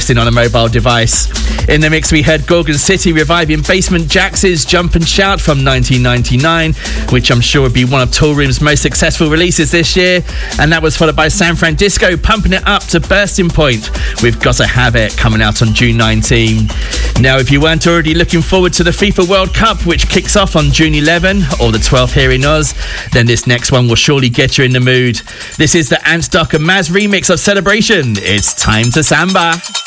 listening on a mobile device. In the mix, we heard Gorgon City reviving Basement Jaxx's Jump and Shout from 1999, which I'm sure would be one of Toolroom's most successful releases this year. And that was followed by San Francisco pumping it up to bursting point with Gotta Have It coming out on June 19. Now, if you weren't already looking forward to the FIFA World Cup, which kicks off on June 11, or the 12th here in Oz, then this next one will surely get you in the mood. This is the Ant Stock and Maz remix of Celebration. It's time to samba.